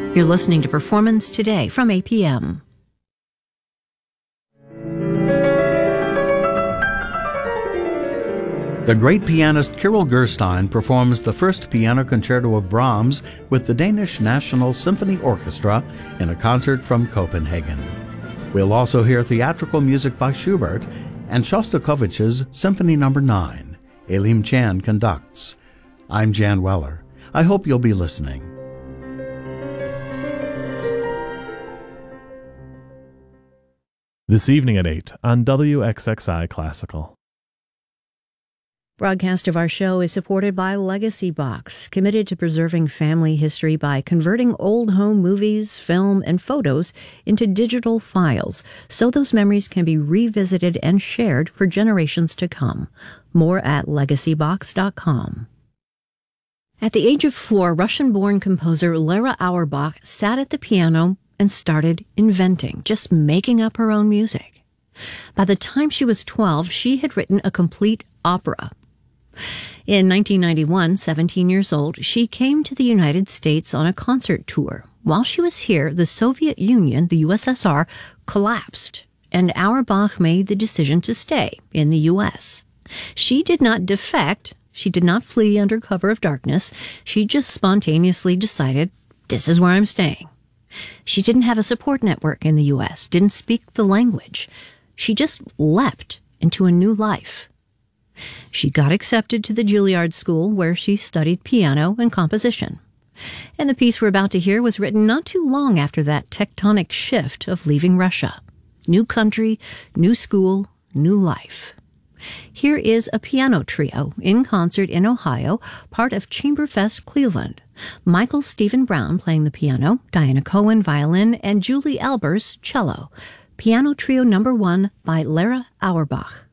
You're listening to Performance Today from APM. The great pianist Kirill Gerstein performs the first piano concerto of Brahms with the Danish National Symphony Orchestra in a concert from Copenhagen. We'll also hear theatrical music by Schubert and Shostakovich's Symphony No. 9. Elim Chan conducts. I'm Jan Weller. I hope you'll be listening. This evening at 8 on WXXI Classical. Broadcast of our show is supported by Legacy Box, committed to preserving family history by converting old home movies, film, and photos into digital files so those memories can be revisited and shared for generations to come. More at legacybox.com. At the age of 4, Russian-born composer Lera Auerbach sat at the piano and started inventing, just making up her own music. By the time she was 12, she had written a complete opera. In 1991, 17 years old, she came to the United States on a concert tour. While she was here, the Soviet Union, the USSR, collapsed, and Auerbach made the decision to stay in the U.S. She did not defect. She did not flee under cover of darkness. She just spontaneously decided, this is where I'm staying. She didn't have a support network in the U.S., didn't speak the language. She just leapt into a new life. She got accepted to the Juilliard School, where she studied piano and composition. And the piece we're about to hear was written not too long after that tectonic shift of leaving Russia. New country, new school, new life. Here is a piano trio in concert in Ohio, part of Chamberfest Cleveland. Michael Stephen Brown playing the piano, Diana Cohen violin, and Julie Albers cello. Piano Trio No. 1 by Lera Auerbach.